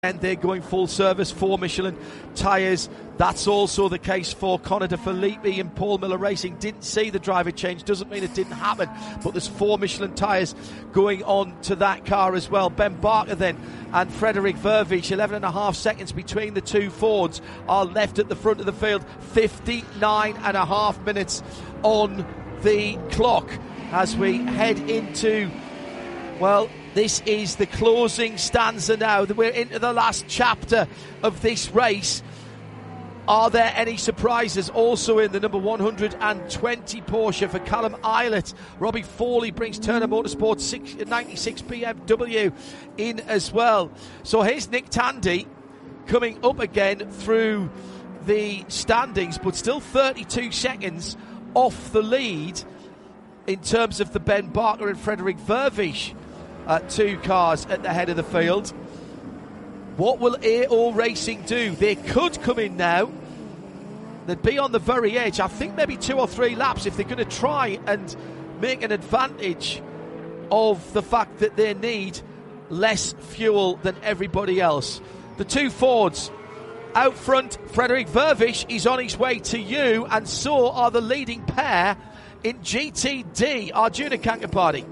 And they're going full service for Michelin tyres. That's also the case for Connor De Phillippi and Paul Miller Racing. Didn't see the driver change, doesn't mean it didn't happen, but there's 4 Michelin tyres going on to that car as well. Ben Barker then and Frederik Vervisch, 11.5 seconds between the two Fords, are left at the front of the field. 59.5 minutes on the clock as we head into, well, this is the closing stanza now. We're into the last chapter of this race. Are there any surprises? Also in the number 120 Porsche for Callum Ilott, Robbie Foley brings Turner Motorsport 96 BMW in as well. So here's Nick Tandy coming up again through the standings, but still 32 seconds off the lead in terms of the Ben Barker and Frederik Vervisch. 2 cars at the head of the field. What will AO Racing do? They could come in now. They'd be on the very edge. I think maybe 2 or 3 laps if they're going to try and make an advantage of the fact that they need less fuel than everybody else. The 2 Fords out front. Frederik Vervisch is on his way to you, and so are the leading pair in GTD. Arjuna Kankapati.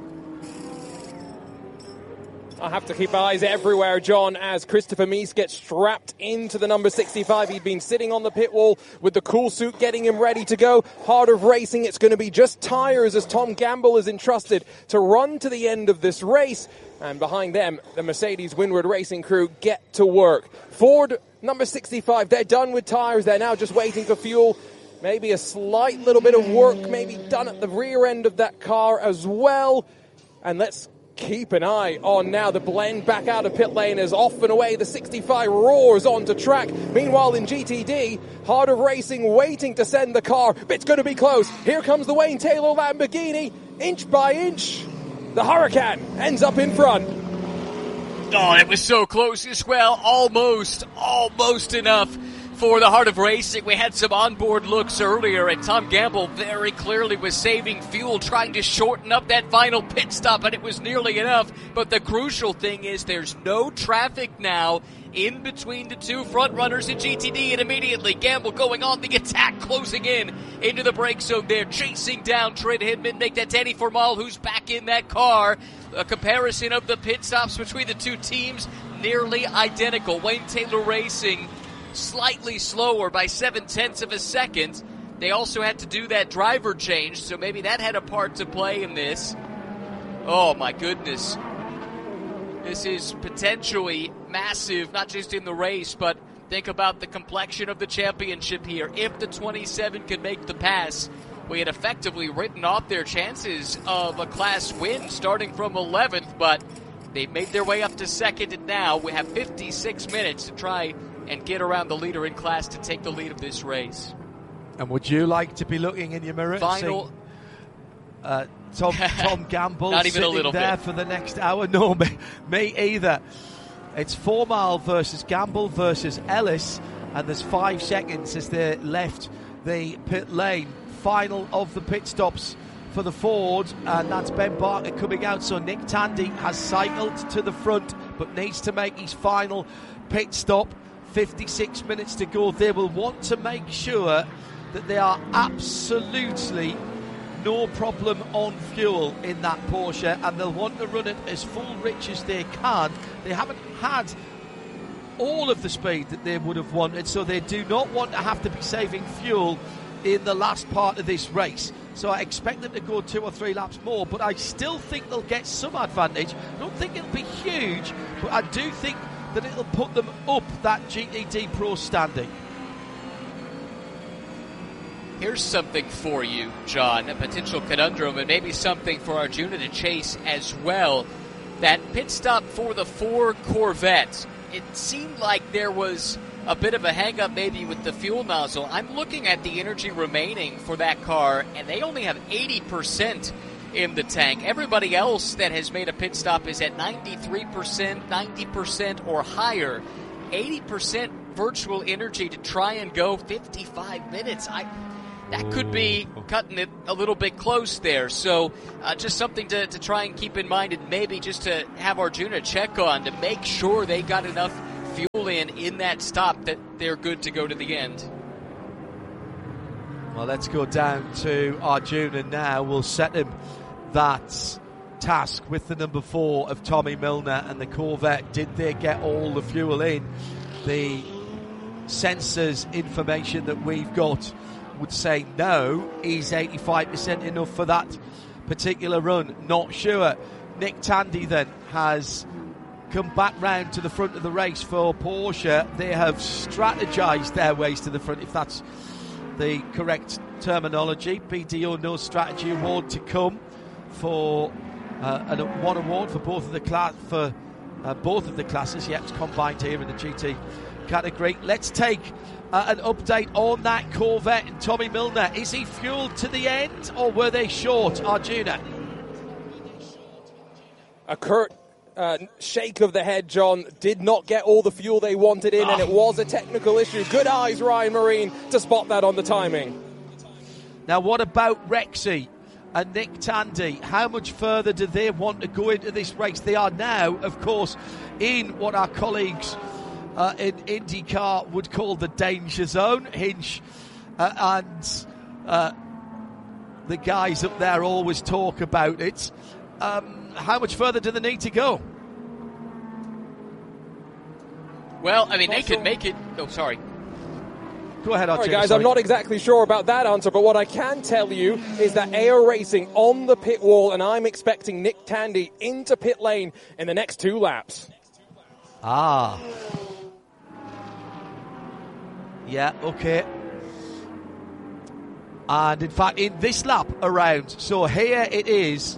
I have to keep eyes everywhere, John, as Christopher Mies gets strapped into the number 65. He'd been sitting on the pit wall with the cool suit, getting him ready to go. Heart of Racing, it's going to be just tyres as Tom Gamble is entrusted to run to the end of this race. And behind them, the Mercedes Windward Racing crew get to work. Ford, number 65, they're done with tyres. They're now just waiting for fuel. Maybe a slight little bit of work maybe done at the rear end of that car as well. And let's keep an eye on now the blend back out of pit lane as off and away the 65 roars onto track. Meanwhile in GTD, Heart of Racing waiting to send the car. It's going to be close. Here comes the Wayne Taylor Lamborghini. Inch by inch, the Huracan ends up in front. Oh, it was so close as well. Almost enough for the Heart of Racing. We had some onboard looks earlier, and Tom Gamble very clearly was saving fuel, trying to shorten up that final pit stop, and it was nearly enough. But the crucial thing is there's no traffic now in between the 2 front runners in GTD, and immediately Gamble going on the attack, closing in into the brake zone there, chasing down Trent Hindman, make that Danny Formal, who's back in that car. A comparison of the pit stops between the 2 teams, nearly identical. Wayne Taylor Racing slightly slower by 0.7 of a second. They also had to do that driver change, so maybe that had a part to play in this. Oh my goodness. This is potentially massive, not just in the race, but think about the complexion of the championship here. If the 27 could make the pass, we had effectively written off their chances of a class win starting from 11th, but they've made their way up to 2nd, and now we have 56 minutes to try and get around the leader in class to take the lead of this race. And would you like to be looking in your mirror Final and seeing Tom Gamble not even sitting a little there bit for the next hour? No, me either. It's Formal versus Gamble versus Ellis, and there's 5 seconds as they left the pit lane. Final of the pit stops for the Ford, and that's Ben Barker coming out. So Nick Tandy has cycled to the front but needs to make his final pit stop. 56 minutes to go. They will want to make sure that they are absolutely no problem on fuel in that Porsche, and they'll want to run it as full rich as they can. They haven't had all of the speed that they would have wanted, so they do not want to have to be saving fuel in the last part of this race. So I expect them to go 2 or 3 laps more, but I still think they'll get some advantage. I don't think it'll be huge, but I do think that it'll put them up that GTD Pro standing. Here's something for you, John, a potential conundrum, and maybe something for Arjuna to chase as well. That pit stop for the 4 Corvettes, it seemed like there was a bit of a hang-up maybe with the fuel nozzle. I'm looking at the energy remaining for that car, and they only have 80% in the tank. Everybody else that has made a pit stop is at 93%, 90% or higher. 80% virtual energy to try and go 55 minutes. That could be cutting it a little bit close there. So just something to try and keep in mind, and maybe just to have Arjuna check on to make sure they got enough fuel in that stop, that they're good to go to the end. Well, let's go down to Arjuna now. We'll set him that task with the number 4 of Tommy Milner and the Corvette. Did they get all the fuel in? The sensors information that we've got would say no. Is 85% enough for that particular run? Not sure. Nick Tandy then has come back round to the front of the race for Porsche. They have strategized their ways to the front, if that's the correct terminology. BDO No Strategy Award to come for one award for both of the classes. Yep, it's combined here in the GT category. Let's take an update on that Corvette and Tommy Milner. Is he fueled to the end, or were they short, Arjuna? A curt shake of the head, John. Did not get all the fuel they wanted in, and it was a technical issue. Good eyes, Ryan Marine, to spot that on the timing. Now, what about Rexy and Nick Tandy? How much further do they want to go into this race? They are now, of course, in what our colleagues in IndyCar would call the danger zone. Hinch and the guys up there always talk about it. How much further do they need to go? Well, I mean, they could make it. Oh, sorry. Go ahead, Archie. Sorry, guys, I'm not exactly sure about that answer, but what I can tell you is that AO Racing on the pit wall, and I'm expecting Nick Tandy into pit lane in the next 2 laps. Yeah, okay. And in fact, in this lap around, so here it is.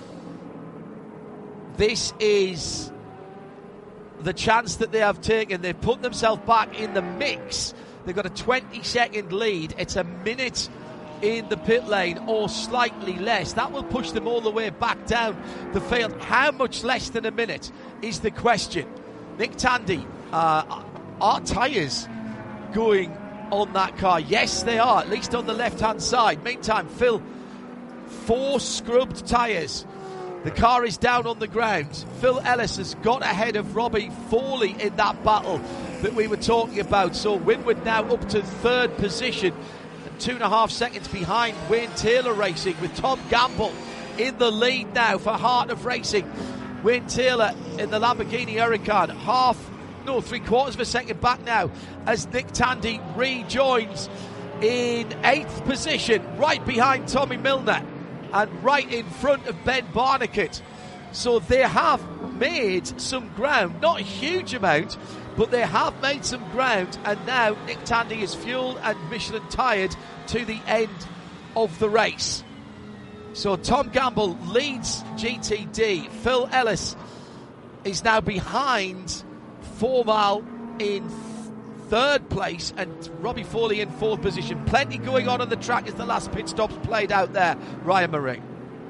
This is the chance that they have taken. They've put themselves back in the mix. They've got a 20-second lead. It's a minute in the pit lane or slightly less. That will push them all the way back down the field. How much less than a minute is the question. Nick Tandy, are tyres going on that car? Yes, they are, at least on the left-hand side. Meantime, Phil, 4 scrubbed tyres. The car is down on the ground. Phil Ellis has got ahead of Robbie Foley in that battle that we were talking about. So Winward now up to 3rd position, and 2.5 seconds behind Wayne Taylor Racing, with Tom Gamble in the lead now for Heart of Racing. Wayne Taylor in the Lamborghini Huracan, 3/4 of a second back now as Nick Tandy rejoins in 8th position, right behind Tommy Milner and right in front of Ben Barnicat. So they have made some ground, not a huge amount, but they have made some ground, and now Nick Tandy is fueled and Michelin tired to the end of the race. So Tom Gamble leads GTD. Phil Ellis is now behind Formal in 3rd place and Robbie Foley in 4th position. Plenty going on the track as the last pit stops played out there. Ryan Murray.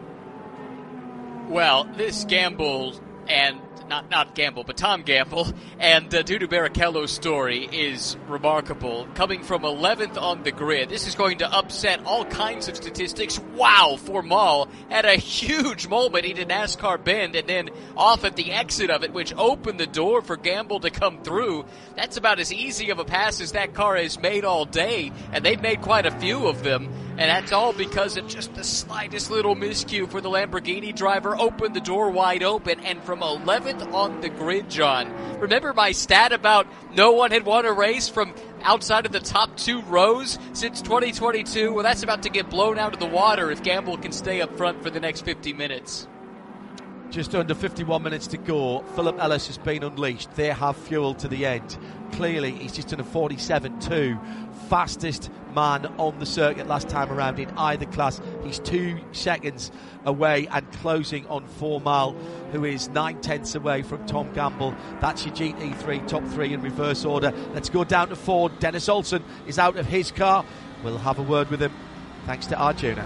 Well, this Gamble and not Gamble, but Tom Gamble and Dudu Barrichello's story is remarkable. Coming from 11th on the grid, this is going to upset all kinds of statistics. Wow, Formal had a huge moment in a NASCAR bend and then off at the exit of it, which opened the door for Gamble to come through. That's about as easy of a pass as that car has made all day, and they've made quite a few of them. And that's all because of just the slightest little miscue for the Lamborghini driver. Opened the door wide open, and from 11th on the grid, John. Remember my stat about no one had won a race from outside of the top 2 rows since 2022? Well, that's about to get blown out of the water if Gamble can stay up front for the next 50 minutes. Just under 51 minutes to go. Philip Ellis has been unleashed. They have fuel to the end. Clearly, he's just done a 47.2. Fastest man on the circuit last time around in either class. He's 2 seconds away and closing on Formal, who is 9/10 away from Tom Gamble. That's your GT3 top 3 in reverse order. Let's go down to Ford. Dennis Olsen is out of his car. We'll have a word with him thanks to Arjuna.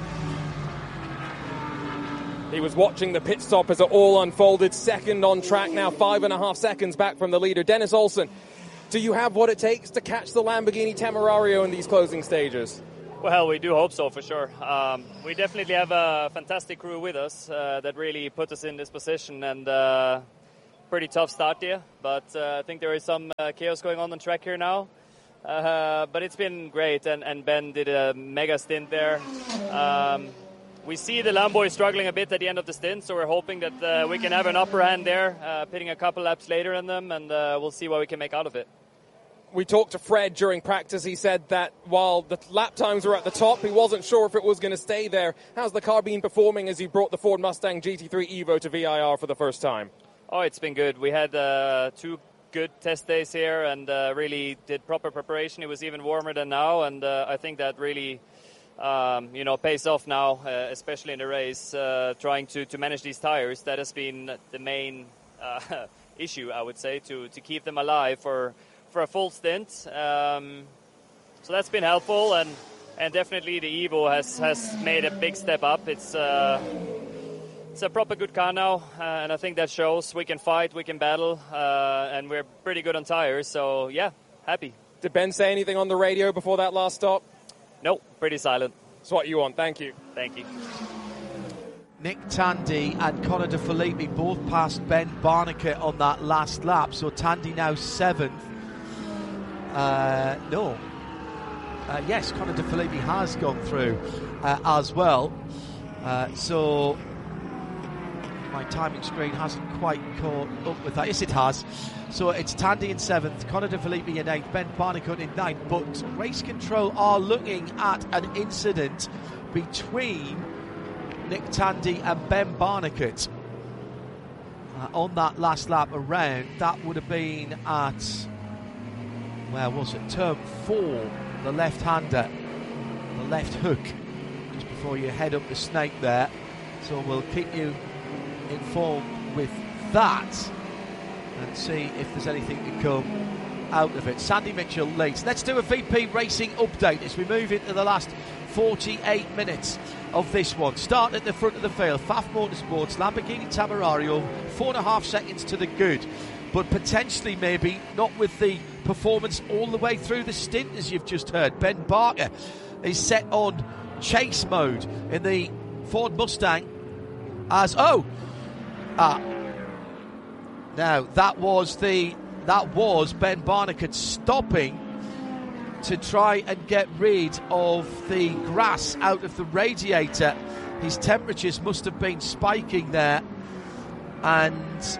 He was watching the pit stop as it all unfolded. 2nd on track now, 5.5 seconds back from the leader. Dennis Olsen, do you have what it takes to catch the Lamborghini Temerario in these closing stages? Well, we do hope so, for sure. We definitely have a fantastic crew with us that really put us in this position. And pretty tough start here, but I think there is some chaos going on the track here now. But it's been great, and Ben did a mega stint there. We see the Lambo is struggling a bit at the end of the stint, so we're hoping that we can have an upper hand there, pitting a couple laps later in them, and we'll see what we can make out of it. We talked to Fred during practice. He said that while the lap times were at the top, he wasn't sure if it was going to stay there. How's the car been performing as he brought the Ford Mustang GT3 Evo to VIR for the first time? Oh, it's been good. We had 2 good test days here and really did proper preparation. It was even warmer than now, and I think that really pays off now, especially in the race, trying to manage these tires. That has been the main issue, I would say, to keep them alive for a full stint. So that's been helpful, and definitely the Evo has made a big step up. It's a proper good car now, and I think that shows. We can fight, we can battle, and we're pretty good on tires, so yeah, happy. Did Ben say anything on the radio before that last stop? No, pretty silent. That's what you want. Thank you. Thank you. Nick Tandy and Connor De Phillippi both passed Ben Barnicle on that last lap, so Tandy now 7th. Yes, Connor De Phillippi has gone through as well. So my timing screen hasn't quite caught up with that. Yes, it has. So it's Tandy in 7th, Connor De Phillippi in 8th, Ben Barnicle in 9th. But Race Control are looking at an incident between Nick Tandy and Ben Barnicle on that last lap around. That would have been at, where was it? Turn 4, the left-hander, the left hook, just before you head up the snake there. So we'll keep you informed with that and see if there's anything to come out of it. Sandy Mitchell leads. Let's do a VP Racing update as we move into the last 48 minutes of this one. Start at the front of the field. Pfaff Motorsports, Lamborghini Temerario, 4.5 seconds to the good, but potentially maybe not with the performance all the way through the stint, as you've just heard. Ben Barker is set on chase mode in the Ford Mustang as now that was Ben Barnicle stopping to try and get rid of the grass out of the radiator. His temperatures must have been spiking there, and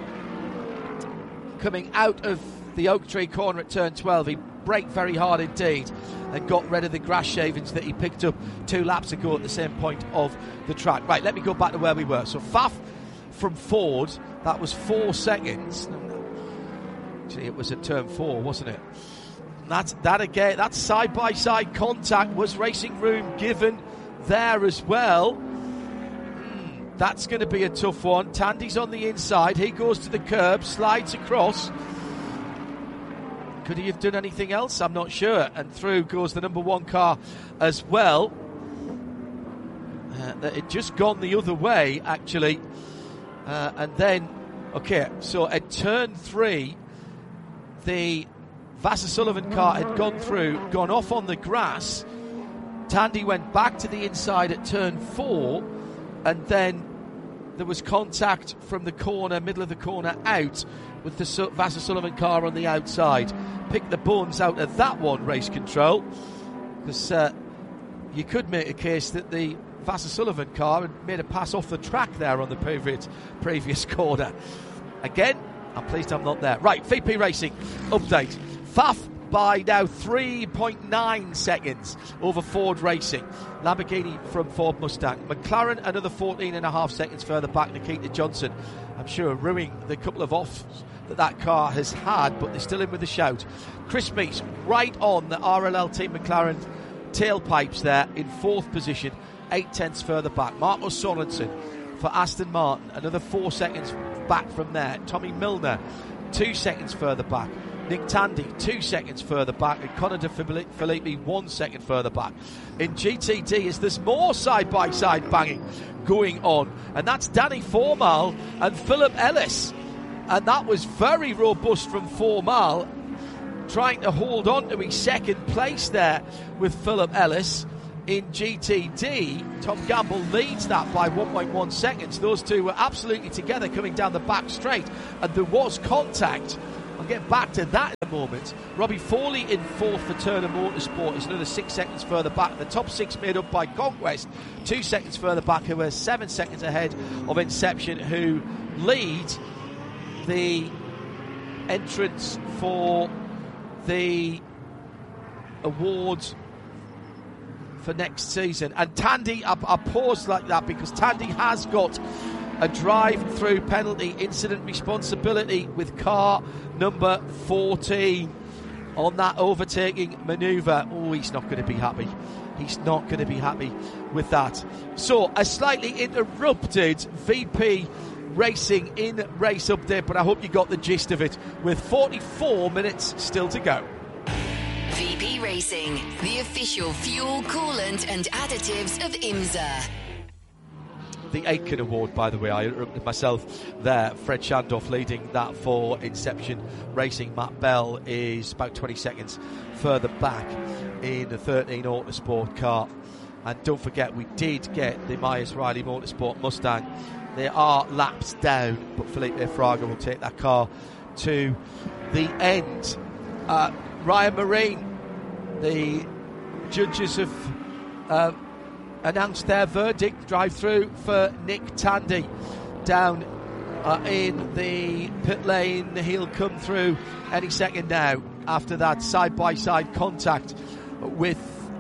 coming out of the Oak Tree corner at turn 12, he braked very hard indeed and got rid of the grass shavings that he picked up 2 laps ago at the same point of the track. Right, let me go back to where we were. So Pfaff from Ford, that was 4 seconds. Actually, it was at turn 4, wasn't it? And that again, that side-by-side contact was racing room given there as well. That's going to be a tough one. Tandy's on the inside. He goes to the curb, slides across. Could he have done anything else? I'm not sure. And through goes the number 1 car as well. It just gone the other way, actually. And then, okay, so at turn 3, the Vasser Sullivan car had gone off on the grass. Tandy went back to the inside at turn 4, and then there was contact from the corner, middle of the corner, out with the Vasser Sullivan car on the outside. Pick the bones out of that one, Race Control, because you could make a case that the Vasser Sullivan car had made a pass off the track there on the previous corner. Again, I'm pleased I'm not there. Right, VP Racing update. Pfaff by now 3.9 seconds over Ford Racing. Lamborghini from Ford Mustang. McLaren another 14.5 seconds further back. Nikita Johnson, I'm sure, ruining the couple of offs that car has had, but they're still in with a shout. Chris Meeks right on the RLL Team McLaren tailpipes there in 4th position, 8 tenths further back. Marco Sorensen for Aston Martin, another 4 seconds back from there. Tommy Milner, 2 seconds further back. Nick Tandy, 2 seconds further back, and Connor De Phillippi 1 second further back. In GTD, as there's more side-by-side banging going on, and that's Danny Formal and Philip Ellis. And that was very robust from Formal, trying to hold on to his second place there with Philip Ellis. in GTD, Tom Gamble leads that by 1.1 seconds. Those two were absolutely together coming down the back straight, and there was contact. I'll get back to that in a moment. Robbie Foley in fourth for Turner Motorsport is another 6 seconds further back. The top six made up by Conquest, 2 seconds further back, who are 7 seconds ahead of Inception, who lead the entrance for the awards for next season. And Tandy, I paused like that because Tandy has got a drive-through penalty incident responsibility with car number 14 on that overtaking manoeuvre. Oh, he's not going to be happy. He's not going to be happy with that. So, a slightly interrupted VP Racing in race update, but I hope you got the gist of it with 44 minutes still to go. VP Racing, the official fuel, coolant and additives of IMSA. The Aitken Award, by the way, I interrupted myself there. Fred Shandorf leading that for Inception Racing. Matt Bell is about 20 seconds further back in the 13 Autosport car. And don't forget, we did get the Myers Riley Motorsport Mustang. They are laps down, but Felipe Fraga will take that car to the end. Ryan Marine, the judges have announced their verdict. Drive-through for Nick Tandy down in the pit lane. He'll come through any second now after that side-by-side contact with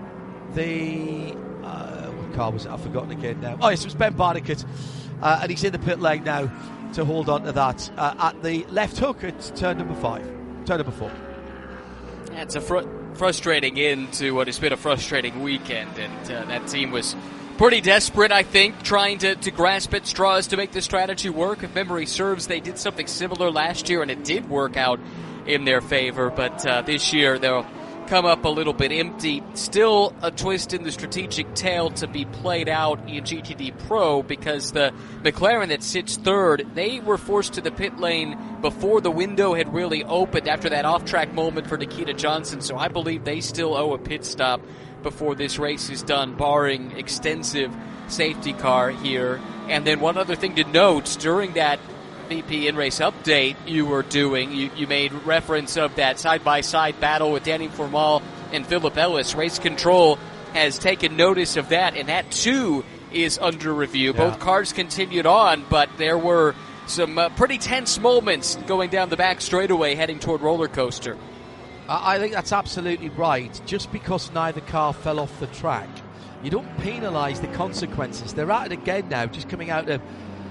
the... what car was it? I've forgotten again now. Oh, yes, it was Ben Barnicat. And he's in the pit lane now to hold on to that at the left hook at turn number 4. Yeah, it's a frustrating end to what has been a frustrating weekend, and that team was pretty desperate, I think, trying to grasp at straws to make the strategy work. If memory serves, they did something similar last year, and it did work out in their favor, but this year they'll come up a little bit empty. Still a twist in the strategic tale to be played out in GTD Pro, because the McLaren that sits third, they were forced to the pit lane before the window had really opened after that off-track moment for Nikita Johnson, so I believe they still owe a pit stop before this race is done, barring extensive safety car here. And then one other thing to note, during that VP in-race update you were doing, you made reference of that side-by-side battle with Danny Formal and Philip Ellis. Race Control has taken notice of that, and that too is under review. Yeah. Both cars continued on, but there were some pretty tense moments going down the back straightaway heading toward Roller Coaster. I think that's absolutely right. Just because neither car fell off the track, you don't penalise the consequences. They're at it again now, just coming out of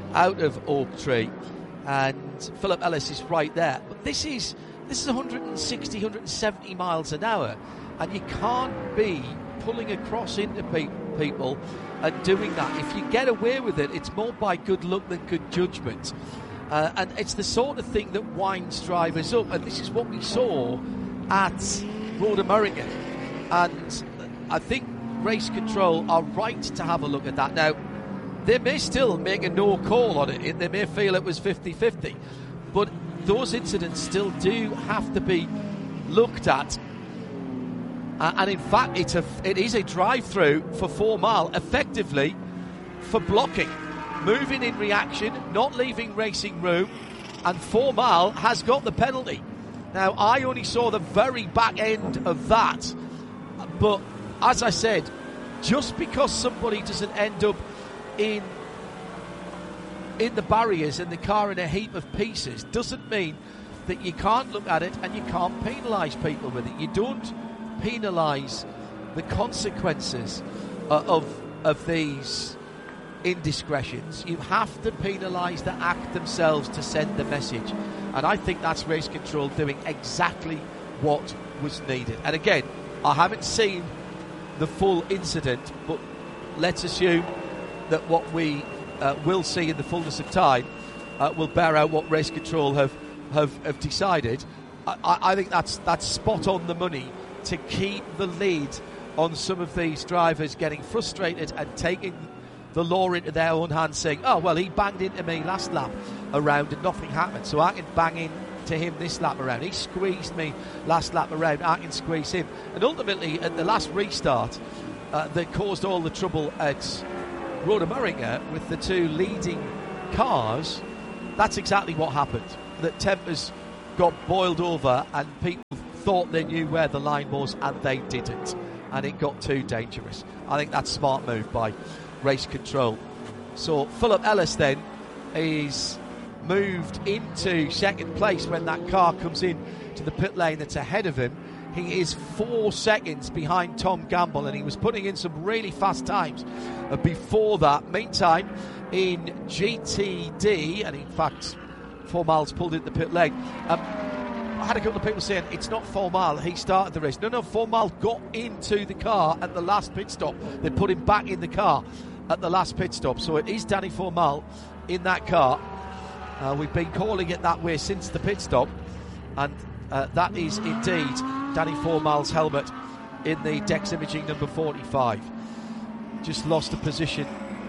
Oak Tree. And Philip Ellis is right there. But this is 160, 170 miles an hour, and you can't be pulling across into people and doing that. If you get away with it, it's more by good luck than good judgment. And it's the sort of thing that winds drivers up. And this is what we saw at Road America. And I think Race Control are right to have a look at that. Now, they may still make a no call on it. They may feel it was 50-50. But those incidents still do have to be looked at. And in fact, it is a drive-through for 4 Mile, effectively for blocking. Moving in reaction, not leaving racing room, and 4 Mile has got the penalty. Now, I only saw the very back end of that. But, as I said, just because somebody doesn't end up in the barriers and the car in a heap of pieces doesn't mean that you can't look at it and you can't penalise people with it. You don't penalise the consequences of these indiscretions. You have to penalise the act themselves to send the message, and I think that's Race Control doing exactly what was needed. And again, I haven't seen the full incident, but let's assume that what we will see in the fullness of time will bear out what Race Control have decided. I think that's spot on the money to keep the lead on some of these drivers getting frustrated and taking the law into their own hands, saying, oh, well, he banged into me last lap around and nothing happened, so I can bang into him this lap around. He squeezed me last lap around, I can squeeze him. And ultimately, at the last restart, that caused all the trouble at Rodemarynge with the two leading cars, that's exactly what happened. That tempers got boiled over and people thought they knew where the line was and they didn't, and it got too dangerous. I think that's a smart move by race control. So Philip Ellis then is moved into second place when that car comes in to the pit lane that's ahead of him. He is 4 seconds behind Tom Gamble, and he was putting in some really fast times before that. Meantime, in GTD, and in fact, Formal's pulled into the pit lane. I had a couple of people saying it's not Formal, he started the race. No, Formal got into the car at the last pit stop. They put him back in the car at the last pit stop. So it is Danny Formal in that car. We've been calling it that way since the pit stop, and that is indeed Danny Formal's helmet in the Dex Imaging number 45. Just lost a position,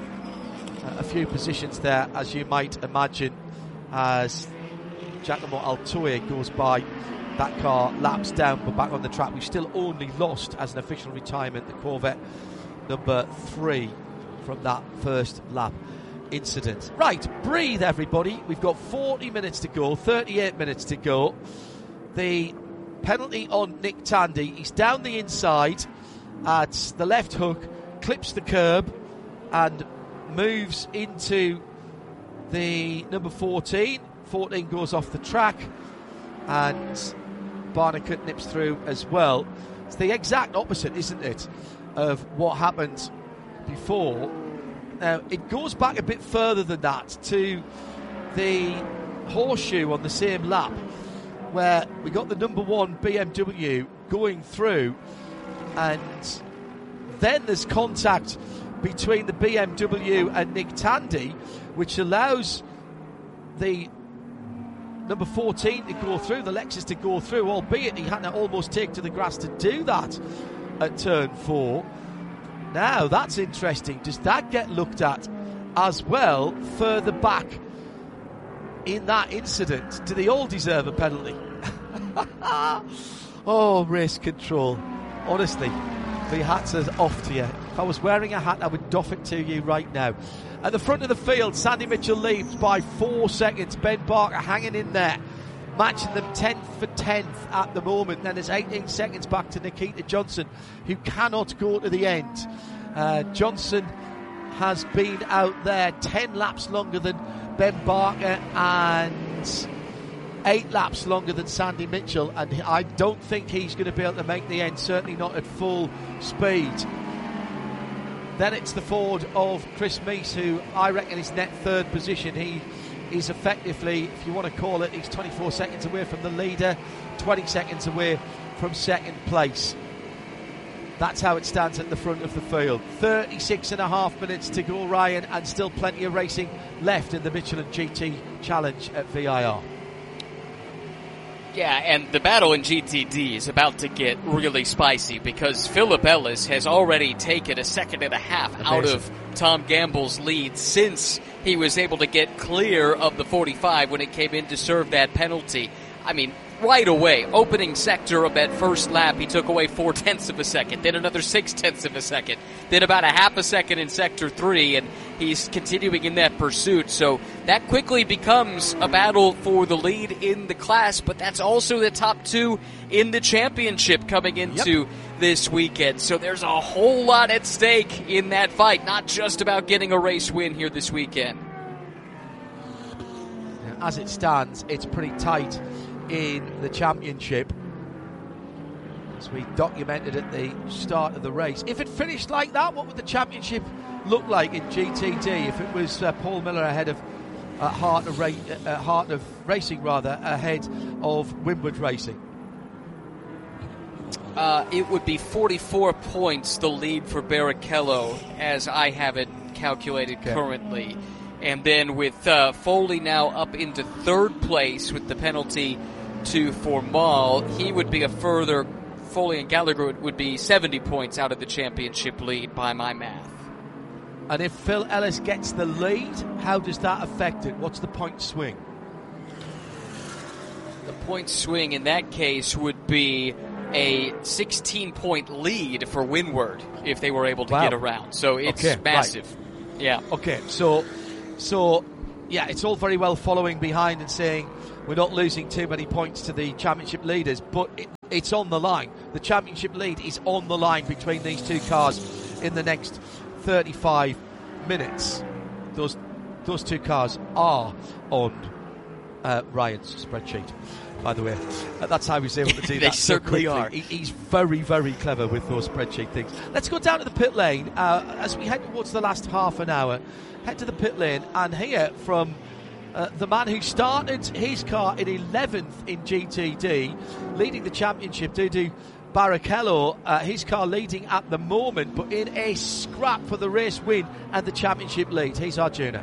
a few positions there, as you might imagine, as Giacomo Altoe goes by. That car laps down but back on the track. We've still only lost, as an official retirement, the Corvette number 3 from that first lap incident. Right, breathe everybody. We've got 40 minutes to go, 38 minutes to go. The penalty on Nick Tandy. He's down the inside at the left hook, clips the curb and moves into the number 14. 14 goes off the track and Barnicoat nips through as well. It's the exact opposite, isn't it, of what happened before. Now, it goes back a bit further than that to the horseshoe on the same lap, where we got the number 1 BMW going through, and then there's contact between the BMW and Nick Tandy, which allows the number 14 to go through, the Lexus to go through, albeit he had to almost take to the grass to do that at turn 4. Now, that's interesting. Does that get looked at as well further back in that incident? Do they all deserve a penalty? Oh, race control. Honestly, the hats are off to you. If I was wearing a hat, I would doff it to you right now. At the front of the field, Sandy Mitchell leads by 4 seconds. Ben Barker hanging in there, matching them 10th for 10th at the moment. Then there's 18 seconds back to Nikita Johnson, who cannot go to the end. Johnson has been out there 10 laps longer than Ben Barker and 8 laps longer than Sandy Mitchell, and I don't think he's going to be able to make the end, certainly not at full speed. Then it's the Ford of Chris Meese, who I reckon is net third position. He is effectively, if you want to call it, he's 24 seconds away from the leader, 20 seconds away from second place. That's how it stands at the front of the field. 36 and a half minutes to go, Ryan, and still plenty of racing left in the Michelin GT Challenge at VIR. Yeah, and the battle in GTD is about to get really spicy because Philip Ellis has already taken a second and a half out of Tom Gamble's lead since he was able to get clear of the 45 when it came in to serve that penalty. I mean, right away, opening sector of that first lap, he took away 0.4 of a second, then another 0.6 of a second, then about a half a second in sector 3, and he's continuing in that pursuit. So that quickly becomes a battle for the lead in the class, but that's also the top 2 in the championship coming into this weekend. So there's a whole lot at stake in that fight, not just about getting a race win here this weekend. As it stands, it's pretty tight in the championship, as we documented at the start of the race. If it finished like that, what would the championship look like in GTD? If it was Paul Miller ahead of Heart of Racing, ahead of Winwood Racing? It would be 44 points the lead for Barrichello, as I have it calculated currently. And then with Foley now up into third place with the penalty to Formal, he would be a further, Foley and Gallagher would be 70 points out of the championship lead by my math. And if Phil Ellis gets the lead, how does that affect it? What's the point swing? The point swing in that case would be a 16-point lead for Windward if they were able to Wow. get around. So it's massive. Right. Yeah. Okay, so yeah, it's all very well following behind and saying we're not losing too many points to the championship leaders, but it's on the line. The championship lead is on the line between these two cars in the next 35 minutes. Those two cars are on Ryan's spreadsheet, by the way. That's how he's able to do that. They certainly are. He's very, very clever with those spreadsheet things. Let's go down to the pit lane as we head towards the last half an hour. Head to the pit lane and hear from the man who started his car in 11th in GTD, leading the championship, Dudu Barrichello, his car leading at the moment, but in a scrap for the race win and the championship lead. Here's Arjuna.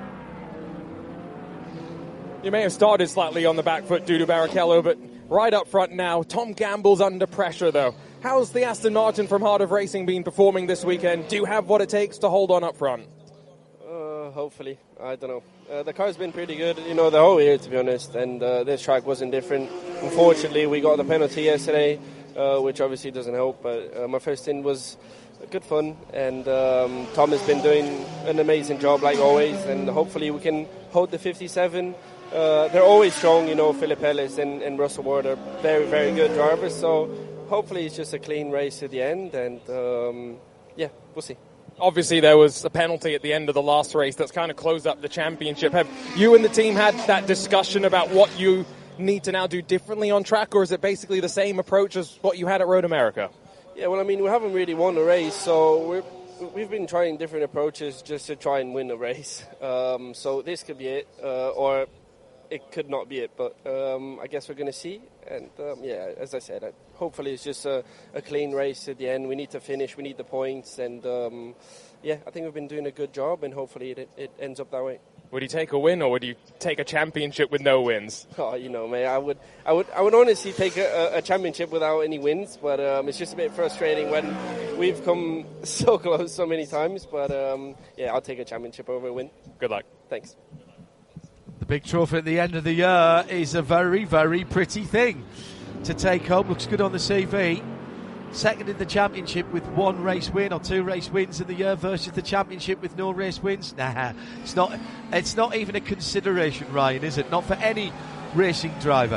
You may have started slightly on the back foot, Dudu Barrichello, but right up front now, Tom Gamble's under pressure, though. How's the Aston Martin from Heart of Racing been performing this weekend? Do you have what it takes to hold on up front? Hopefully. I don't know. The car's been pretty good, the whole year, to be honest, and this track wasn't different. Unfortunately, we got the penalty yesterday, which obviously doesn't help, but my first stint was good fun, and Tom has been doing an amazing job, like always, and hopefully we can hold the 57. They're always strong, Philip Ellis and Russell Ward are very, very good drivers, so hopefully it's just a clean race at the end, and we'll see. Obviously, there was a penalty at the end of the last race that's kind of closed up the championship. Have you and the team had that discussion about what you need to now do differently on track, or is it basically the same approach as what you had at Road America? Yeah, well, we haven't really won a race, so we've been trying different approaches just to try and win a race. So this could be it, or it could not be it, but I guess we're going to see. And as I said, hopefully it's just a clean race at the end. We need to finish, we need the points, and I think we've been doing a good job, and hopefully it ends up that way. Would you take a win, or would you take a championship with no wins? Oh, mate, I would honestly take a championship without any wins, but it's just a bit frustrating when we've come so close so many times. But I'll take a championship over a win. Good luck. Thanks. The big trophy at the end of the year is a very, very pretty thing to take home. Looks good on the CV. Second in the championship with one race win or two race wins in the year versus the championship with no race wins. Nah, it's not even a consideration, Ryan, is it? Not for any racing driver.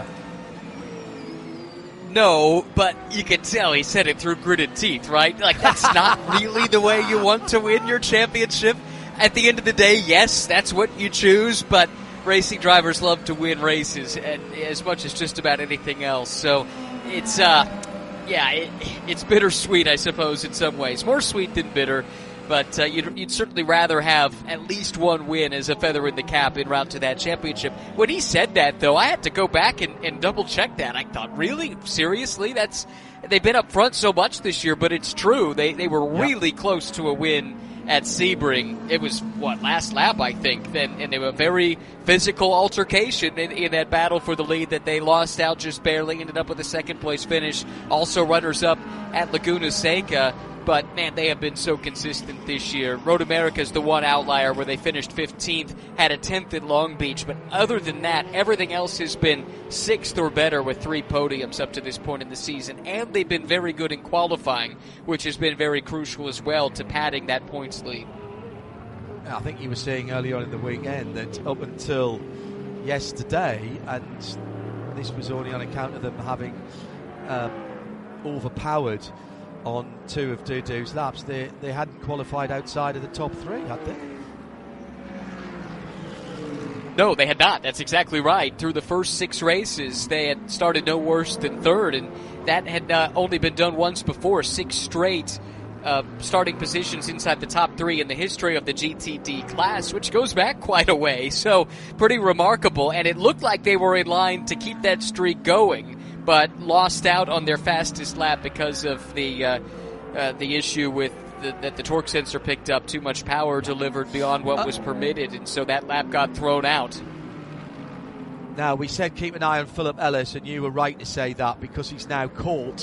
No, but you can tell he said it through gritted teeth, right? Like, that's not really the way you want to win your championship. At the end of the day, yes, that's what you choose, but racing drivers love to win races and as much as just about anything else. So it's it's bittersweet, I suppose, in some ways. More sweet than bitter, but you'd certainly rather have at least one win as a feather in the cap en route to that championship. When he said that, though, I had to go back and double-check that. I thought, really? Seriously? They've been up front so much this year, but it's true. They were really close to a win at Sebring. It was, last lap, I think, and they were a very physical altercation in that battle for the lead that they lost out just barely, ended up with a second-place finish. Also runners-up at Laguna Seca. But, man, they have been so consistent this year. Road America is the one outlier where they finished 15th, had a 10th in Long Beach. But other than that, everything else has been 6th or better with 3 podiums up to this point in the season. And they've been very good in qualifying, which has been very crucial as well to padding that points lead. I think you were saying earlier on in the weekend that up until yesterday, and this was only on account of them having overpowered on 2 of Dudu's laps, they hadn't qualified outside of the top 3, had they? No, they had not. That's exactly right. Through the first 6 races, they had started no worse than 3rd, and that had only been done once before. 6 straight starting positions inside the top 3 in the history of the GTD class, which goes back quite a way. So pretty remarkable, and it looked like they were in line to keep that streak going, but lost out on their fastest lap because of the issue with that the torque sensor picked up too much power delivered beyond what was permitted, and so that lap got thrown out. Now, we said keep an eye on Philip Ellis, and you were right to say that because he's now caught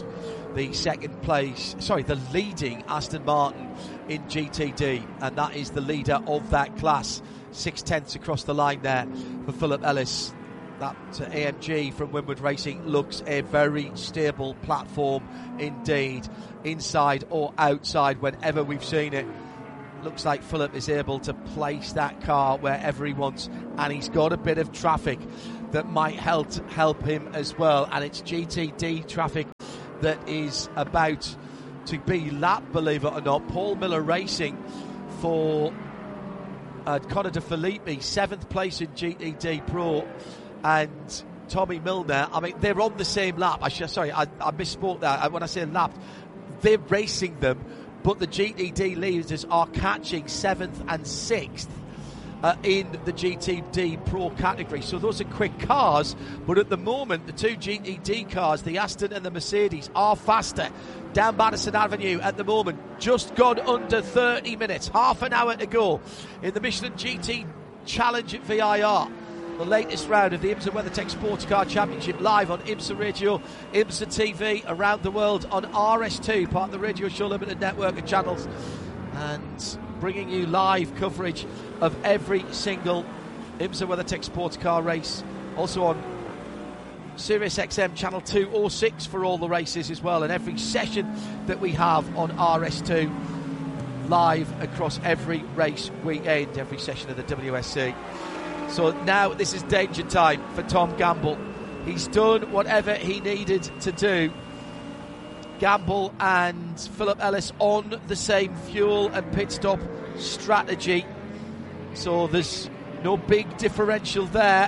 the leading Aston Martin in GTD, and that is the leader of that class. 6 tenths across the line there for Philip Ellis. that AMG from Winward Racing looks a very stable platform indeed, inside or outside, whenever we've seen it. Looks like Philip is able to place that car wherever he wants, and he's got a bit of traffic that might help him as well, and it's GTD traffic that is about to be lapped, believe it or not. Paul Miller Racing for Connor De Phillippi, 7th place in GTD Pro, and Tommy Milner, I mean, they're on the same lap. I misspoke that. When I say lap, they're racing them, but the GTD leaders are catching 7th and 6th in the GTD Pro category. So those are quick cars, but at the moment, the two GTD cars, the Aston and the Mercedes, are faster. Down Madison Avenue at the moment, just gone under 30 minutes, half an hour to go in the Michelin GT Challenge at VIR. The latest round of the IMSA WeatherTech Sports Car Championship, live on IMSA Radio, IMSA TV, around the world on RS2, part of the Radio Show Limited network of channels, and bringing you live coverage of every single IMSA WeatherTech Sports Car race. Also on Sirius XM Channel 206 for all the races as well, and every session that we have on RS2 live across every race weekend, every session of the WSC. So now this is danger time for Tom Gamble. He's done whatever he needed to do. Gamble and Philip Ellis on the same fuel and pit stop strategy, so there's no big differential there.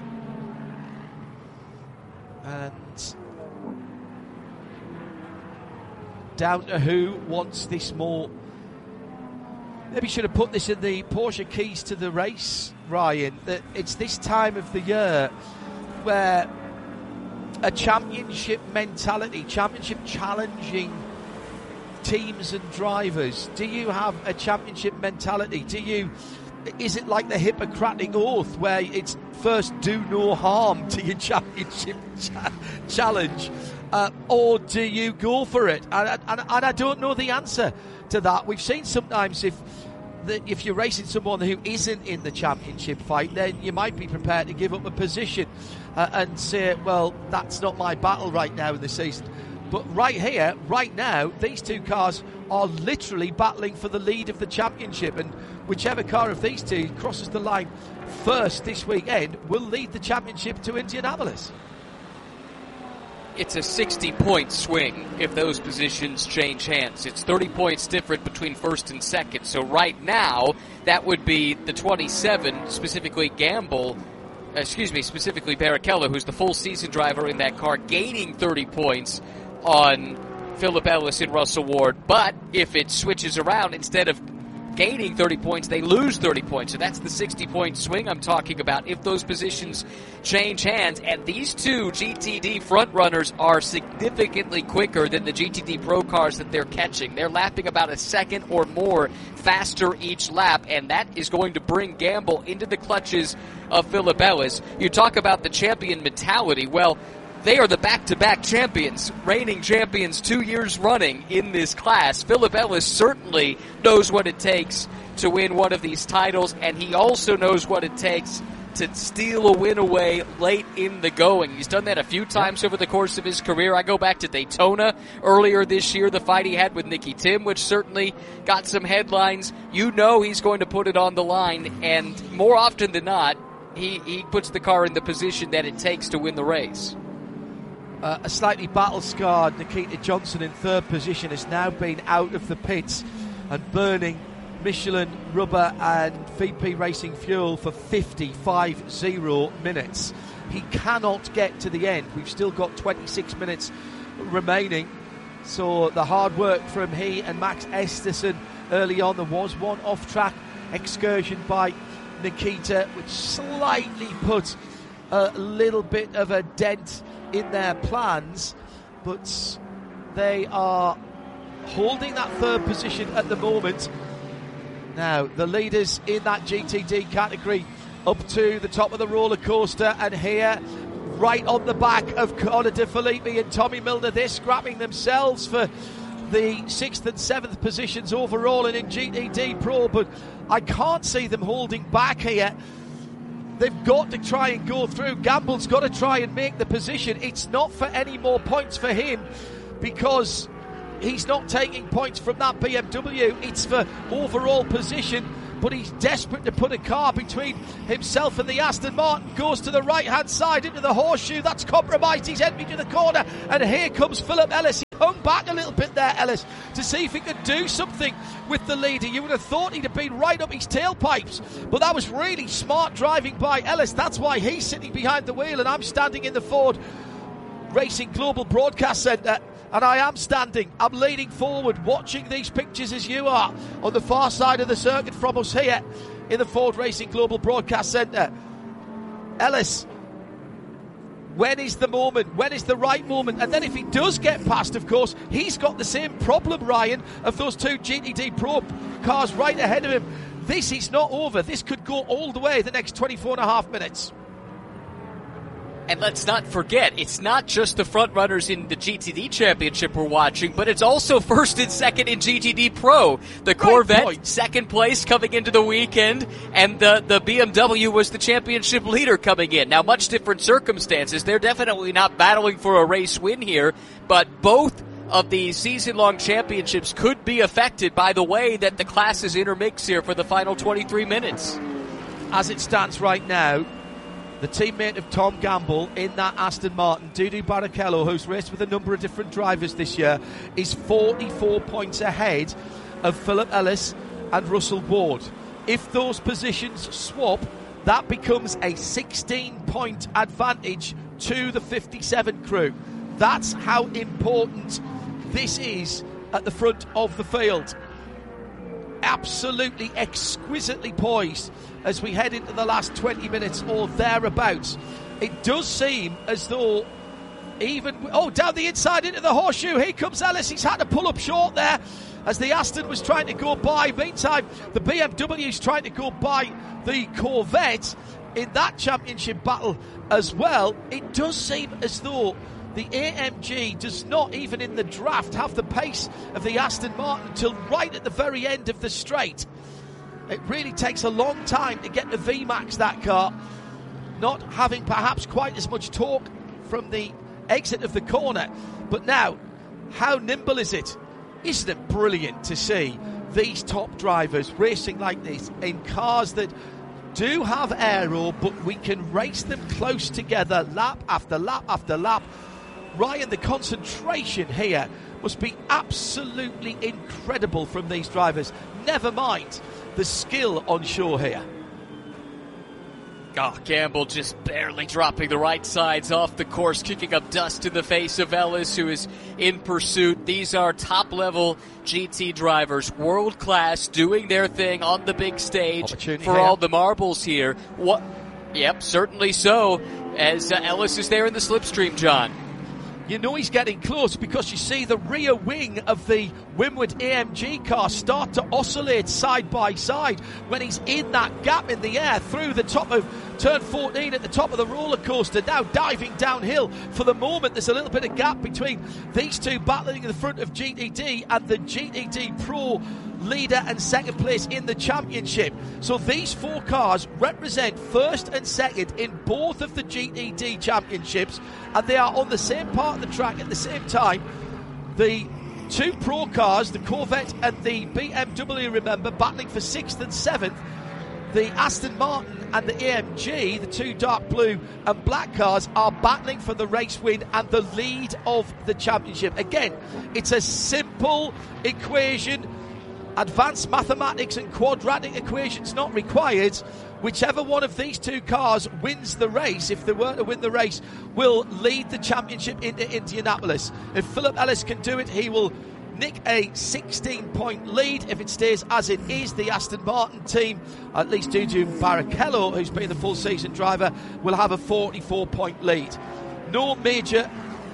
And down to who wants this more. Maybe should have put this in the Porsche keys to the race, Ryan, that it's this time of the year where a championship mentality, championship challenging teams and drivers, do you have a championship mentality? Is it like the Hippocratic Oath where it's first do no harm to your championship challenge, or do you go for it? And I don't know the answer to that. We've seen sometimes if you're racing someone who isn't in the championship fight, then you might be prepared to give up a position and say, well, that's not my battle right now in the season. But right here, right now, these two cars are literally battling for the lead of the championship, and whichever car of these two crosses the line first this weekend will lead the championship to Indianapolis. It's a 60-point swing if those positions change hands. It's 30 points different between first and second. So right now, that would be the 27, specifically Barrichello, who's the full season driver in that car, gaining 30 points on Philip Ellis and Russell Ward. But if it switches around, instead of gaining 30 points, they lose 30 points. So that's the 60-point swing I'm talking about if those positions change hands. And these two GTD front runners are significantly quicker than the GTD Pro cars that they're catching. They're lapping about a second or more faster each lap, and that is going to bring Gamble into the clutches of Philip Ellis. You talk about the champion mentality. Well, they are the back-to-back champions, reigning champions 2 years running in this class. Philip Ellis certainly knows what it takes to win one of these titles, and he also knows what it takes to steal a win away late in the going. He's done that a few times over the course of his career. I go back to Daytona earlier this year, the fight he had with Nicky Tim, which certainly got some headlines. You know he's going to put it on the line, and more often than not, he puts the car in the position that it takes to win the race. A slightly battle-scarred Nikita Johnson in third position has now been out of the pits and burning Michelin rubber and VP Racing fuel for 50 minutes. He cannot get to the end. We've still got 26 minutes remaining. So the hard work from he and Max Esterson early on. There was one off-track excursion by Nikita, which slightly put a little bit of a dent in their plans, but they are holding that third position at the moment. Now, the leaders in that GTD category up to the top of the roller coaster, and here, right on the back of Connor De Phillippi and Tommy Milner, they're scrapping themselves for the 6th and 7th positions overall and in GTD Pro, but I can't see them holding back here. They've got to try and go through. Gamble's got to try and make the position. It's not for any more points for him because he's not taking points from that BMW. It's for overall position, but he's desperate to put a car between himself and the Aston Martin. Goes to the right-hand side into the horseshoe. That's compromised. He's entering to the corner, and here comes Philip Ellis. He hung back a little bit there, Ellis, to see if he could do something with the leader. You would have thought he'd have been right up his tailpipes, but that was really smart driving by Ellis. That's why he's sitting behind the wheel, and I'm standing in the Ford Racing Global Broadcast Centre. And I am standing, I'm leaning forward, watching these pictures as you are on the far side of the circuit from us here in the Ford Racing Global Broadcast Centre. Ellis, when is the moment? When is the right moment? And then if he does get past, of course, he's got the same problem, Ryan, of those two GTD Pro cars right ahead of him. This is not over. This could go all the way the next 24 and a half minutes. And let's not forget, it's not just the front runners in the GTD Championship we're watching, but it's also first and second in GTD Pro. The Corvette, second place coming into the weekend, and the BMW was the championship leader coming in. Now, much different circumstances. They're definitely not battling for a race win here, but both of these season-long championships could be affected by the way that the classes intermix here for the final 23 minutes. As it stands right now, the teammate of Tom Gamble in that Aston Martin, Dudu Barrichello, who's raced with a number of different drivers this year, is 44 points ahead of Philip Ellis and Russell Ward. If those positions swap, that becomes a 16-point advantage to the 57 crew. That's how important this is at the front of the field. Absolutely exquisitely poised as we head into the last 20 minutes or thereabouts. It does seem as though down the inside into the horseshoe, here comes Ellis. He's had to pull up short there as the Aston was trying to go by. Meantime, the BMW's trying to go by the Corvette in that championship battle as well. It does seem as though the AMG does not, even in the draft, have the pace of the Aston Martin until right at the very end of the straight. It really takes a long time to get the VMAX, that car, not having perhaps quite as much torque from the exit of the corner. But now, how nimble is it? Isn't it brilliant to see these top drivers racing like this in cars that do have aero, but we can race them close together lap after lap after lap? Ryan, the concentration here must be absolutely incredible from these drivers. Never mind the skill on shore here. Oh, Gamble just barely dropping the right sides off the course, kicking up dust in the face of Ellis, who is in pursuit. These are top-level GT drivers, world-class, doing their thing on the big stage for all the marbles here. Yep, certainly so, as Ellis is there in the slipstream, John. You know he's getting close because you see the rear wing of the Winward AMG car start to oscillate side by side when he's in that gap in the air through the top of turn 14 at the top of the roller coaster, now diving downhill. For the moment, there's a little bit of gap between these two battling in the front of GTD and the GTD Pro leader and second place in the championship. So these four cars represent first and second in both of the GTD championships, and they are on the same part of the track at the same time. The two Pro cars, the Corvette and the BMW, remember, battling for 6th and 7th. The Aston Martin and the AMG, the two dark blue and black cars, are battling for the race win and the lead of the championship. Again, it's a simple equation. Advanced mathematics and quadratic equations not required. Whichever one of these two cars wins the race, if they were to win the race, will lead the championship into Indianapolis. If Philip Ellis can do it, he will nick a 16-point lead. If it stays as it is, the Aston Martin team, at least Dudu Barrichello, who's been the full season driver, will have a 44-point lead. No major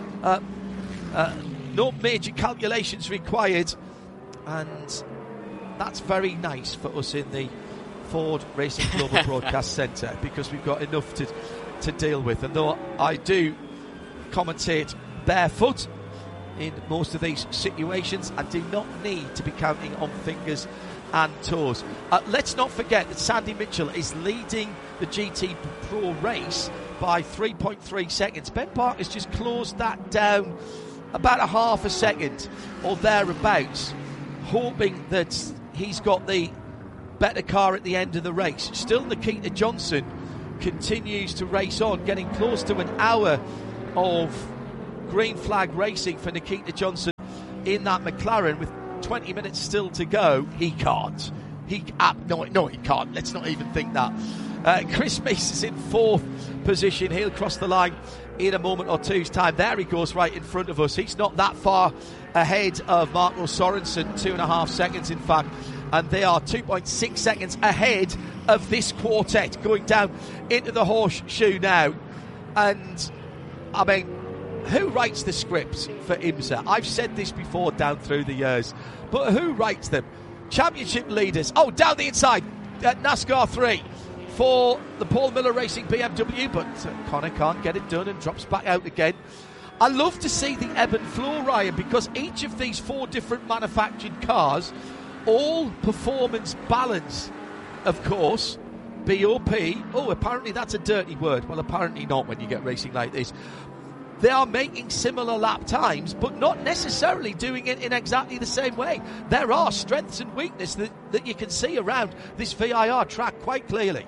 calculations required, and that's very nice for us in the Ford Racing Global Broadcast Centre, because we've got enough to deal with. And though I do commentate barefoot in most of these situations, I do not need to be counting on fingers and toes. Let's not forget that Sandy Mitchell is leading the GT Pro race by 3.3 seconds. Ben Parker's just closed that down about a half a second or thereabouts, hoping that he's got the better car at the end of the race. Still, Nikita Johnson continues to race on, getting close to an hour of green flag racing for Nikita Johnson in that McLaren with 20 minutes still to go. He can't. He can't. Let's not even think that. Chris Meese is in 4th position. He'll cross the line in a moment or two's time. There he goes, right in front of us. He's not that far ahead of Marco Sorensen, 2.5 seconds in fact, and they are 2.6 seconds ahead of this quartet going down into the horseshoe now. And I mean, who writes the scripts for IMSA? I've said this before down through the years, but who writes them? Championship leaders. Oh, down the inside at NASCAR 3 for the Paul Miller Racing BMW, but Connor can't get it done and drops back out again. I love to see the ebb and flow, Ryan, because each of these 4 different manufactured cars, all performance balance, of course, BOP. Oh, apparently that's a dirty word. Well, apparently not when you get racing like this. They are making similar lap times, but not necessarily doing it in exactly the same way. There are strengths and weaknesses that you can see around this VIR track quite clearly.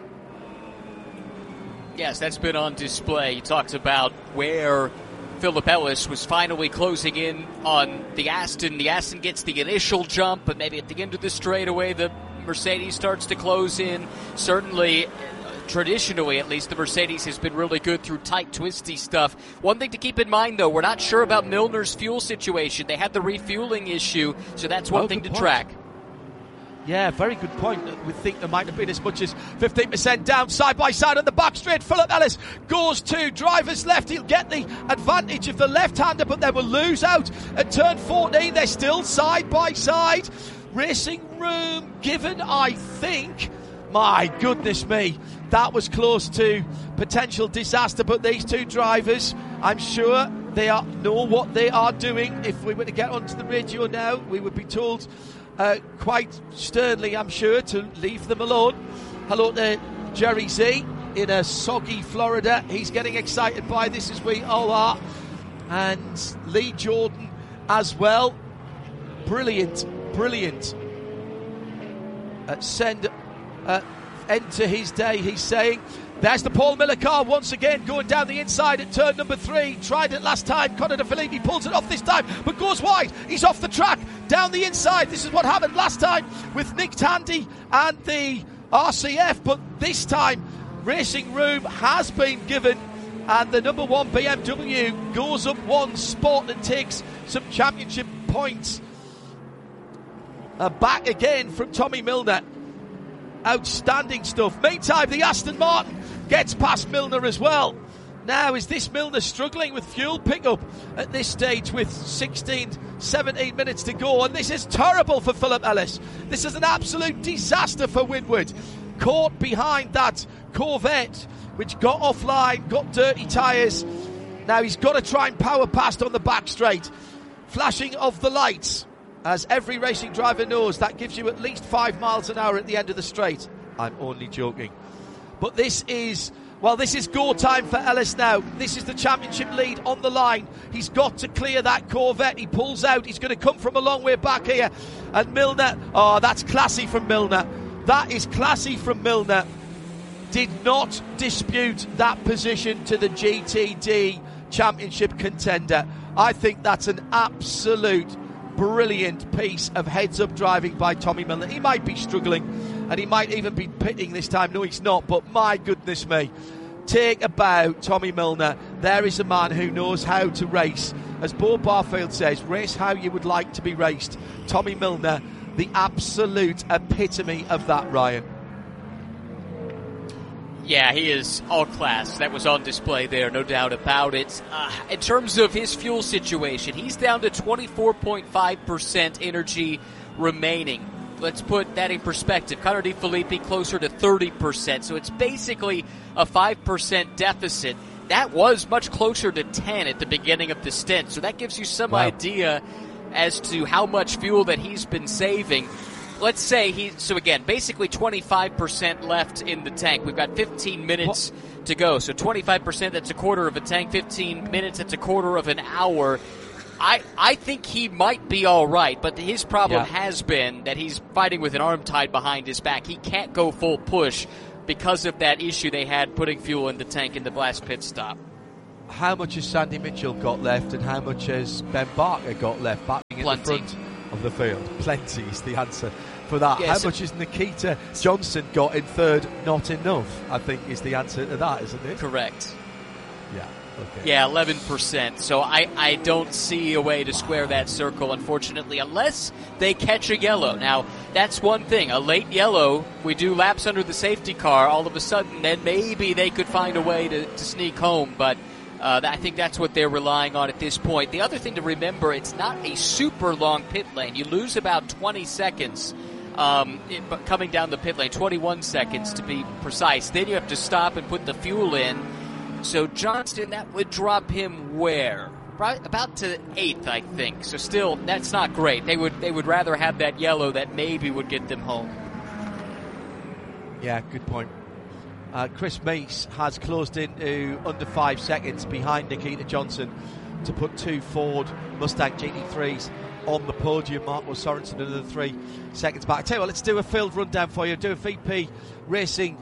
Yes, that's been on display. You talked about where Philip Ellis was finally closing in on the Aston. The Aston gets the initial jump, but maybe at the end of the straightaway, the Mercedes starts to close in. Certainly, traditionally at least, the Mercedes has been really good through tight, twisty stuff. One thing to keep in mind, though, we're not sure about Milner's fuel situation. They had the refueling issue, so that's one thing to track. Yeah, very good point. We think there might have been as much as 15% down side by side on the back straight. Philip Ellis goes to driver's left. He'll get the advantage of the left-hander, but they will lose out at turn 14. They're still side by side. Racing room given, I think. My goodness me, that was close to potential disaster, but these two drivers, I'm sure they know what they are doing. If we were to get onto the radio now, we would be told quite sternly, I'm sure, to leave them alone. Hello to Jerry Z in a soggy Florida. He's getting excited by this, as we all are. And Lee Jordan as well. Brilliant. Send end to his day, he's saying. There's the Paul Miller car once again going down the inside at turn number 3. Tried it last time. Connor De Phillippi pulls it off this time, but goes wide. He's off the track down the inside. This is what happened last time with Nick Tandy and the RCF, but this time Racing Room has been given, and the number 1 BMW goes up one spot and takes some championship points. Back again from Tommy Milner. Outstanding stuff. Meantime, the Aston Martin gets past Milner as well. Now, is this Milner struggling with fuel pickup at this stage with 17 minutes to go? And this is terrible for Philip Ellis. This is an absolute disaster for Winward. Caught behind that Corvette, which got offline, got dirty tyres. Now he's got to try and power past on the back straight. Flashing of the lights. As every racing driver knows, that gives you at least 5 miles an hour at the end of the straight. I'm only joking. But this is go time for Ellis now. This is the championship lead on the line. He's got to clear that Corvette. He pulls out. He's going to come from a long way back here. And Milner, that's classy from Milner. That is classy from Milner. Did not dispute that position to the GTD championship contender. I think that's an absolute brilliant piece of heads-up driving by Tommy Milner. He might be struggling, and he might even be pitting this time. No, he's not, but my goodness me. Take a bow, Tommy Milner. There is a man who knows how to race. As Bo Barfield says, race how you would like to be raced. Tommy Milner, the absolute epitome of that, Ryan. Yeah, he is all class. That was on display there, no doubt about it. In terms of his fuel situation, he's down to 24.5% energy remaining. Let's put that in perspective. Connor De Phillippi closer to 30%, so it's basically a 5% deficit. That was much closer to 10 at the beginning of the stint, so that gives you some idea as to how much fuel that he's been saving. let's say so again, basically 25% left in the tank. We've got 15 minutes to go. So 25%, that's a quarter of a tank. 15 minutes, that's a quarter of an hour. I think he might be all right, but his problem has been that he's fighting with an arm tied behind his back. He can't go full push because of that issue they had putting fuel in the tank in the last pit stop. How much has Sandy Mitchell got left, and how much has Ben Barker got left batting in the front of the field? Plenty is the answer for that. Yes. How much has Nikita Johnson got in third? Not enough, I think, is the answer to that, isn't it? Correct. Yeah. Okay. Yeah, 11%. So I don't see a way to square that circle, unfortunately, unless they catch a yellow. Now, that's one thing. A late yellow, we do laps under the safety car, all of a sudden, then maybe they could find a way to sneak home. But I think that's what they're relying on at this point. The other thing to remember, it's not a super long pit lane. You lose about 20 seconds coming down the pit lane, 21 seconds to be precise. Then you have to stop and put the fuel in. So Johnston, that would drop him where? Right about to 8th, I think. So still, that's not great. They would rather have that yellow that maybe would get them home. Yeah, good point. Chris Meese has closed into under 5 seconds behind Nikita Johnson to put 2 Ford Mustang GT3s on the podium. Marco Sorensen another 3 seconds back. I tell you what, let's do a field rundown for you. Do a VP Racing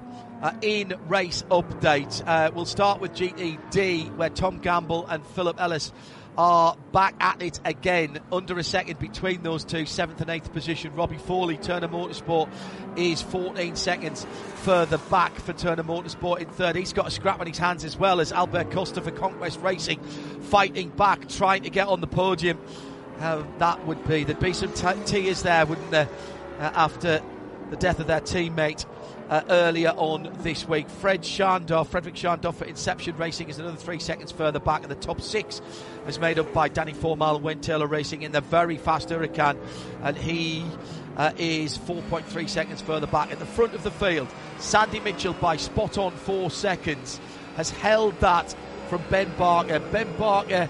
in race update. We'll start with GTD, where Tom Gamble and Philip Ellis are back at it again. Under a second between those two, 7th and 8th position. Robbie Foley, Turner Motorsport, is 14 seconds further back for Turner Motorsport in third. He's got a scrap on his hands as well as Albert Costa for Conquest Racing, fighting back, trying to get on the podium. That would be, there'd be some tears there, wouldn't there, after the death of their teammate earlier on this week. Frederick Schandorf for Inception Racing is another 3 seconds further back, and the top 6 is made up by Danny Formal and Wayne Taylor Racing in the very fast Huracan, and he is 4.3 seconds further back. At the front of the field, Sandy Mitchell by spot on 4 seconds has held that from Ben Barker. Ben Barker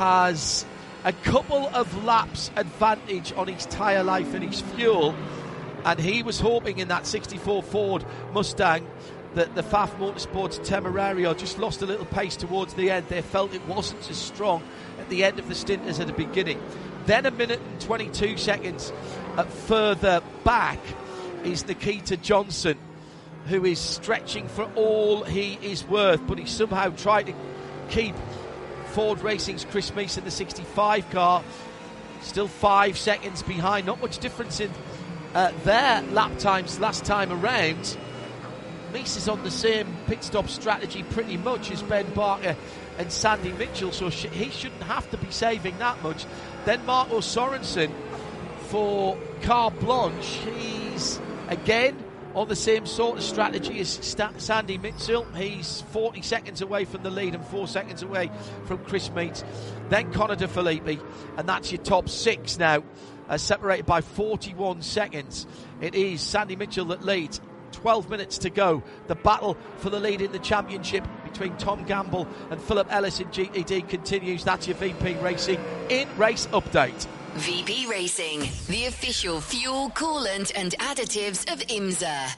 has a couple of laps advantage on his tyre life and his fuel, and he was hoping in that 64 Ford Mustang that the Pfaff Motorsports Temerario just lost a little pace towards the end. They felt it wasn't as strong at the end of the stint as at the beginning. Then a minute and 22 seconds further back is Nikita Johnson, who is stretching for all he is worth, but he somehow tried to keep Ford Racing's Chris Meese in the 65 car. Still 5 seconds behind. Not much difference in their lap times last time around. Meese is on the same pit stop strategy pretty much as Ben Barker and Sandy Mitchell, so he shouldn't have to be saving that much. Then Marco Sorensen for Carte Blanche. He's again on the same sort of strategy as Sandy Mitchell. He's 40 seconds away from the lead and 4 seconds away from Chris Meese. Then Connor De Filippi, and that's your top 6 now, separated by 41 seconds. It is Sandy Mitchell that leads. 12 minutes to go. The battle for the lead in the championship between Tom Gamble and Philip Ellis in GTD continues. That's your VP Racing in race update. VP Racing, the official fuel, coolant and additives of IMSA.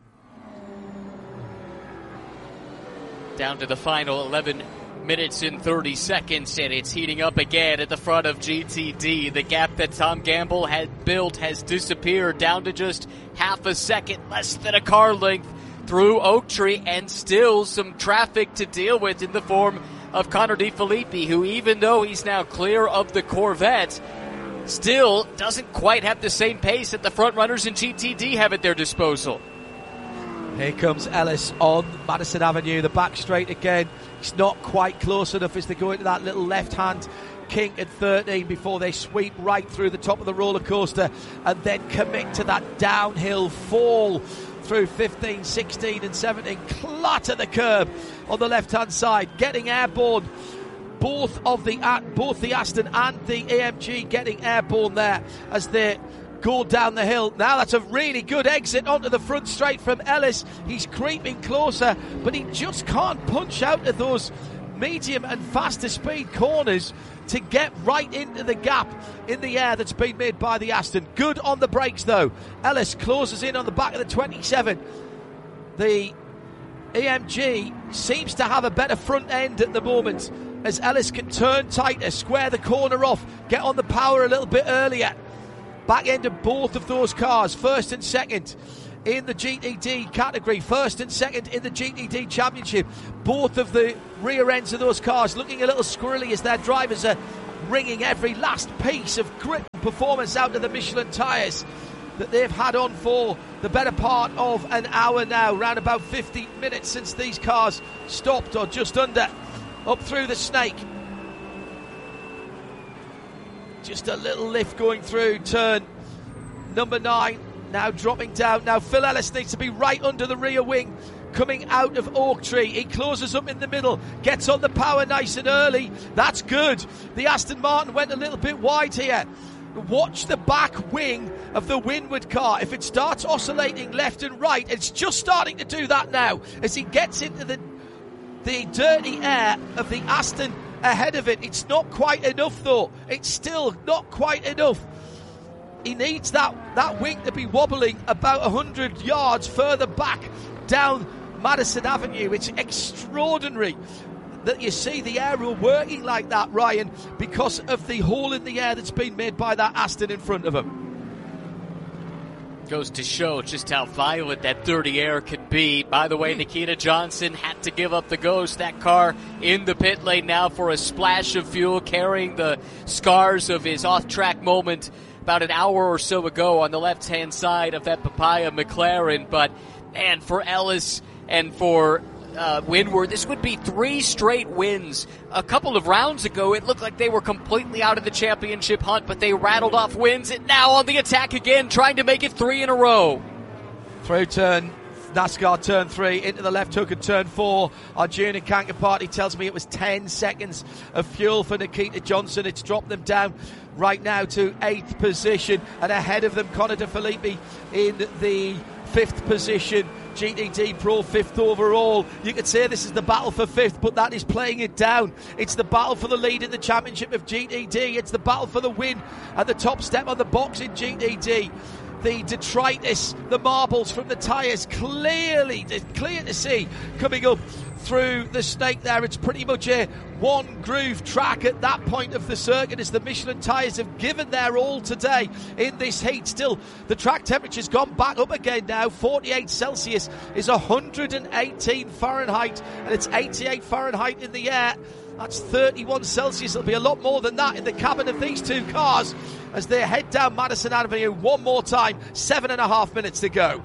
Down to the final 11 minutes and 30 seconds, and it's heating up again at the front of GTD. The gap that Tom Gamble had built has disappeared down to just half a second, less than a car length through Oak Tree, and still some traffic to deal with in the form of Connor De Filippi, who, even though he's now clear of the Corvette, still doesn't quite have the same pace that the front runners in GTD have at their disposal. Here comes Ellis on Madison Avenue, the back straight again. It's not quite close enough as they go into that little left-hand kink at 13 before they sweep right through the top of the roller coaster and then commit to that downhill fall through 15, 16 and 17. Clatter the curb on the left-hand side, getting airborne. Both the Aston and the AMG getting airborne there as they go down the hill. Now that's a really good exit onto the front straight from Ellis. He's creeping closer, but he just can't punch out of those medium and faster speed corners to get right into the gap in the air that's been made by the Aston. Good on the brakes though. Ellis closes in on the back of the 27. The AMG seems to have a better front end at the moment as Ellis can turn tighter, square the corner off, get on the power a little bit earlier. Back end of both of those cars, first and second in the GTD category, first and second in the GTD Championship. Both of the rear ends of those cars looking a little squirrely as their drivers are wringing every last piece of grit and performance out of the Michelin tyres that they've had on for the better part of an hour now, around about 50 minutes since these cars stopped, or just under, up through the snake. Just a little lift going through turn number 9, now dropping down. Now Phil Ellis needs to be right under the rear wing coming out of Oak Tree. He closes up in the middle, gets on the power nice and early. That's good. The Aston Martin went a little bit wide here. Watch the back wing of the Winward car. If it starts oscillating left and right, it's just starting to do that now as he gets into the dirty air of the Aston ahead of it. It's not quite enough though. It's still not quite enough. He needs that wing to be wobbling about 100 yards further back down Madison Avenue. It's extraordinary that you see the aero working like that, Ryan, because of the hole in the air that's been made by that Aston in front of him. Goes to show just how violent that dirty air could be. By the way, Nikita Johnson had to give up the ghost. That car in the pit lane now for a splash of fuel, carrying the scars of his off-track moment about an hour or so ago on the left-hand side of that Papaya McLaren. But, man, for Ellis and for Winward, this would be 3 straight wins. A couple of rounds ago, it looked like they were completely out of the championship hunt, but they rattled off wins. And now on the attack again, trying to make it 3 in a row. Through turn, NASCAR turn 3, into the left hook at turn 4. Our junior Kanker party tells me it was 10 seconds of fuel for Nikita Johnson. It's dropped them down right now to 8th position, and ahead of them, Connor De Phillippi in the 5th position. GTD Pro 5th overall. You could say this is the battle for 5th, but that is playing it down. It's the battle for the lead in the championship of GTD. It's the battle for the win at the top step on the box in GTD. The detritus, the marbles from the tyres, clear to see coming up through the snake there. It's pretty much a one groove track at that point of the circuit as the Michelin tyres have given their all today in this heat. Still, the track temperature's gone back up again now. 48 Celsius is 118 Fahrenheit, and it's 88 Fahrenheit in the air. That's 31 Celsius. It'll be a lot more than that in the cabin of these two cars as they head down Madison Avenue one more time. 7.5 minutes to go.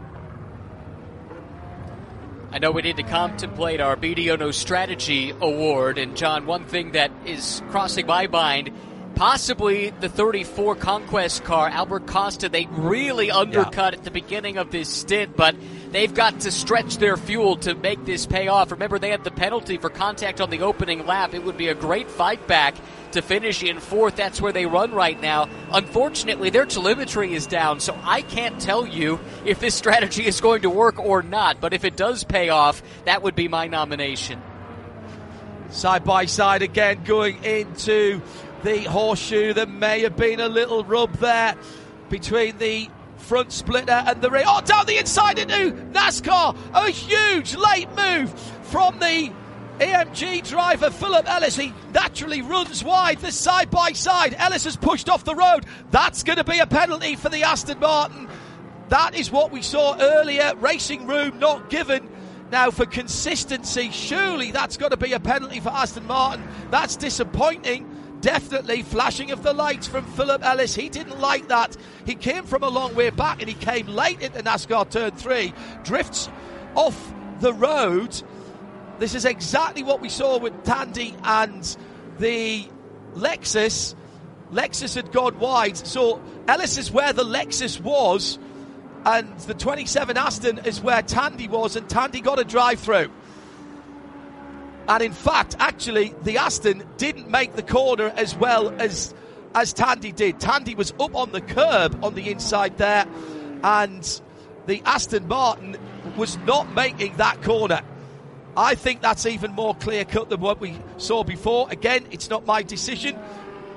I know we need to contemplate our BDO Strategy Award. And, John, one thing that is crossing my mind, possibly the 34 Conquest car, Albert Costa, they really undercut at the beginning of this stint, but they've got to stretch their fuel to make this pay off. Remember, they had the penalty for contact on the opening lap. It would be a great fight back to finish in 4th. That's where they run right now. Unfortunately, their telemetry is down, so I can't tell you if this strategy is going to work or not, but if it does pay off, that would be my nomination. Side by side again, going into the horseshoe. There may have been a little rub there between the front splitter and the rear. Oh, down the inside into NASCAR. A huge late move from the AMG driver, Philip Ellis. He naturally runs wide this side by side. Ellis has pushed off the road. That's going to be a penalty for the Aston Martin. That is what we saw earlier. Racing room not given. Now, for consistency, surely that's got to be a penalty for Aston Martin. That's disappointing. Definitely flashing of the lights from Philip Ellis. He didn't like that. He came from a long way back and he came late into NASCAR turn 3. Drifts off the road. This is exactly what we saw with Tandy and the Lexus. Lexus had gone wide. So Ellis is where the Lexus was, and the 27 Aston is where Tandy was, and Tandy got a drive-through. And in fact, actually, the Aston didn't make the corner as well as Tandy did. Tandy was up on the curb on the inside there, and the Aston Martin was not making that corner. I think that's even more clear-cut than what we saw before. Again, it's not my decision.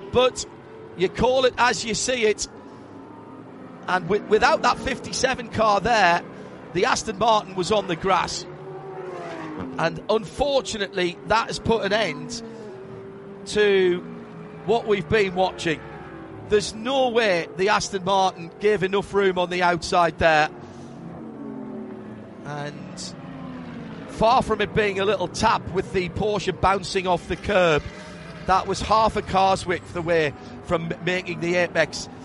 but you call it as you see it. And without that 57 car there, the Aston Martin was on the grass. And unfortunately, that has put an end to what we've been watching. There's no way the Aston Martin gave enough room on the outside there. And far from it being a little tap with the Porsche bouncing off the curb, that was half a car's width away from making the apex